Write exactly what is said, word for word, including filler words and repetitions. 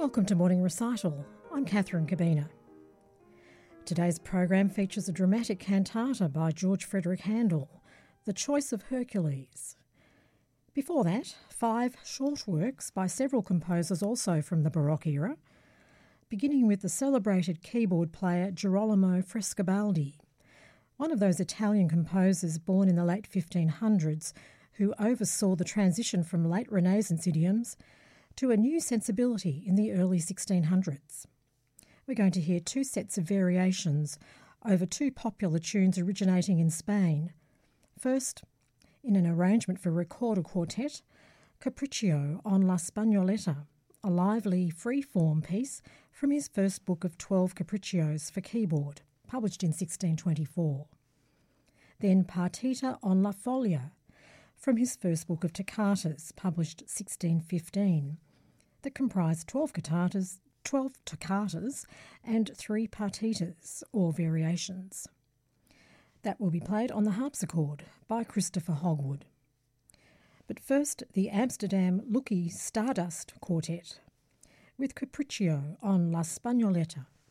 Welcome to Morning Recital. I'm Catherine Cabina. Today's program features a dramatic cantata by George Frederick Handel, The Choice of Hercules. Before that, five short works by several composers also from the Baroque era, beginning with the celebrated keyboard player Girolamo Frescobaldi, one of those Italian composers born in the late fifteen hundreds who oversaw the transition from late Renaissance idioms to a new sensibility in the early sixteen hundreds. We're going to hear two sets of variations over two popular tunes originating in Spain. First, in an arrangement for recorder quartet, Capriccio on La Spagnoletta, a lively free-form piece from his first book of twelve capriccios for keyboard, published in sixteen twenty-four. Then Partita on La Foglia, from his first book of toccatas, published sixteen fifteen, that comprised twelve cantatas, twelve toccatas and three partitas, or variations. That will be played on the harpsichord by Christopher Hogwood. But first, the Amsterdam Lucky Stardust Quartet, with Capriccio on La Spagnoletta.